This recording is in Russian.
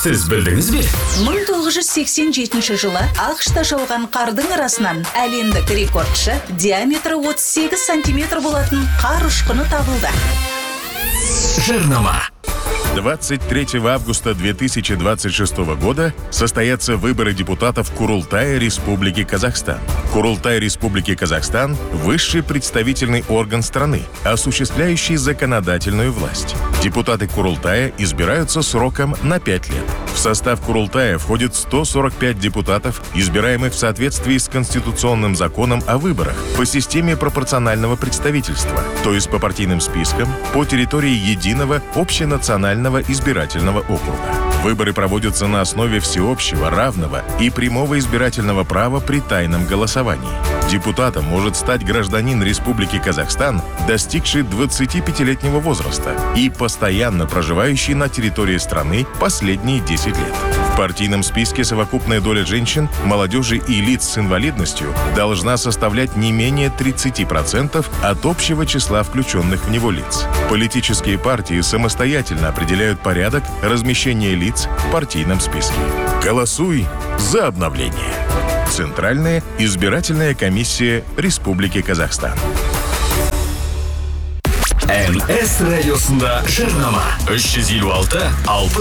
Сіз білдіңіз бе? 1987 жылы ақшта жауған қардың арасынан әлемдік рекордшы диаметрі 38 сантиметр болатын қар ұшқыны табылды. Жарнама. 23 августа 2026 года состоятся выборы депутатов Курултая Республики Казахстан. Курултай Республики Казахстан – высший представительный орган страны, осуществляющий законодательную власть. Депутаты Курултая избираются сроком на 5 лет. В состав Курултая входит 145 депутатов, избираемых в соответствии с Конституционным законом о выборах по системе пропорционального представительства, то есть по партийным спискам, по территории единого общенационального избирательного округа. Выборы проводятся на основе всеобщего, равного и прямого избирательного права при тайном голосовании. Депутатом может стать гражданин Республики Казахстан, достигший 25-летнего возраста и постоянно проживающий на территории страны последние 10 лет. В партийном списке совокупная доля женщин, молодежи и лиц с инвалидностью должна составлять не менее 30% от общего числа включенных в него лиц. Политические партии самостоятельно определяют порядок размещения лиц в партийном списке. Голосуй за обновление. Центральная избирательная комиссия Республики Казахстан. НС радиосында жарнама. 356 60